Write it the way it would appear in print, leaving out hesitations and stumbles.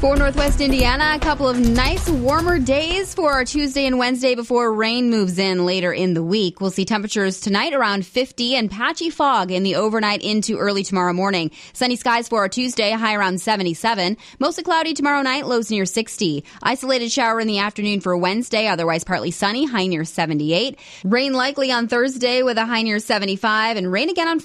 For Northwest Indiana, a couple of nice warmer days for our Tuesday and Wednesday before rain moves in later in the week. We'll see temperatures tonight around 50 and patchy fog in the overnight into early tomorrow morning. Sunny skies for our Tuesday, high around 77. Mostly cloudy tomorrow night, lows near 60. Isolated shower in the afternoon for Wednesday, otherwise partly sunny, high near 78. Rain likely on Thursday with a high near 75, and rain again on